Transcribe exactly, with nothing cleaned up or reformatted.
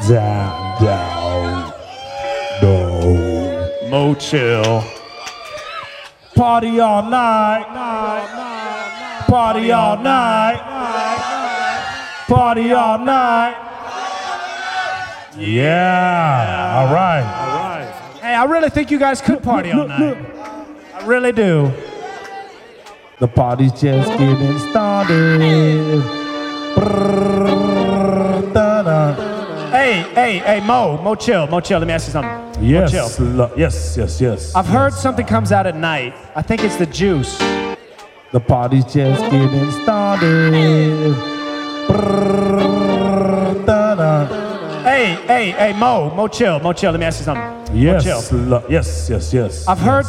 down, down, no. Mo chill. Party all night, party all night, party all night. Yeah, all right. All right. Hey, I really think you guys could party all night. I really do. The party's just getting started. Brrr, da-da. Hey, hey, hey, Mo, Mo chill, Mo chill. Let me ask you something. Yes, Mo chill. lo- yes, yes, yes. I've heard yes. something comes out at night. I think it's the juice. The party's just getting started. Brrr, da-da. Hey, hey, hey, Mo, Mo chill, Mo chill. Let me ask you something. Yes, Mo chill. lo- yes, yes, yes. I've heard